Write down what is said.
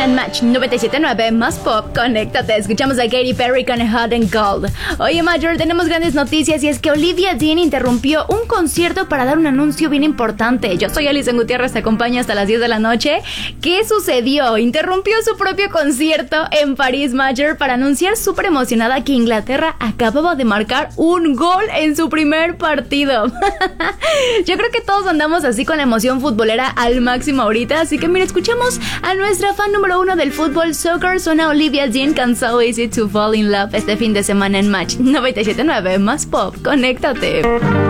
en Match 97.9 más pop. Conéctate, escuchamos a Katy Perry con Hot and Cold. Oye, Major, tenemos grandes noticias y es que Olivia Dean interrumpió un concierto para dar un anuncio bien importante. Yo soy Alison Gutiérrez, te acompaño hasta las 10 de la noche. ¿Qué sucedió? Interrumpió su propio concierto en París, Major, para anunciar súper emocionada que Inglaterra acababa de marcar un gol en su primer partido. Yo creo que todos andamos así con la emoción futbolera al máximo ahorita, así que mira, escuchamos a nuestra fan número 1 del fútbol soccer, suena Olivia Dean con So Easy to Fall in Love este fin de semana en Match 97.9 más pop. Conéctate.